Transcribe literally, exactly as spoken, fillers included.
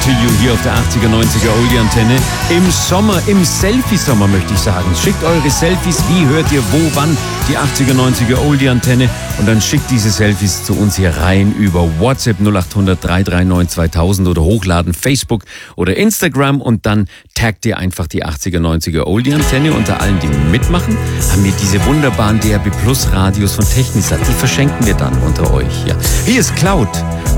to you hier auf der achtziger, neunziger Oldie-Antenne. Im Sommer, im Selfie-Sommer möchte ich sagen. Schickt eure Selfies, wie hört ihr wo, wann die achtziger, neunziger Oldie-Antenne und dann schickt diese Selfies zu uns hier rein über WhatsApp null acht hundert, drei drei neun, zweitausend oder hochladen Facebook oder Instagram und dann taggt ihr einfach die achtziger, neunziger Oldie-Antenne. Unter allen, die mitmachen, haben wir diese wunderbaren D A B Plus Radios von Technisat. Die verschenken wir dann unter euch. Ja. Hier ist Cloud